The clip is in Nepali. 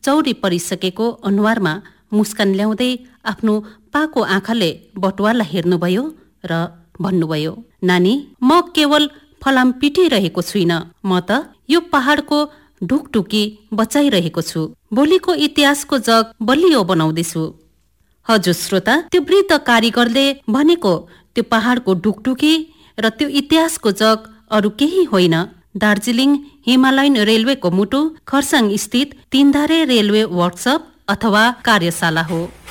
चौरी परिसकेको अनुहारमा मुस्कान ल्याउँदै आफ्नो पाको आँखाले बटुवालाई हेर्नुभयो र भन्नुभयो, नानी, म केवल फलाम पिटिरहेको छुइन, म त यो पहाडको ढुकढुकी बचाइरहेको छु। भोलिको इतिहासको जग बलियो बनाउँदैछु। हजुर श्रोता, त्यो वृद्ध कारीगरले भनेको त्यो पहाडको ढुकढुकी र त्यो इतिहासको जग अरू केही होइन, दार्जिलिङ हिमालयन रेलवेको मुटु खरसाङ स्थित तीनधारे रेलवे वर्कसप अथवा कार्यशाला हो।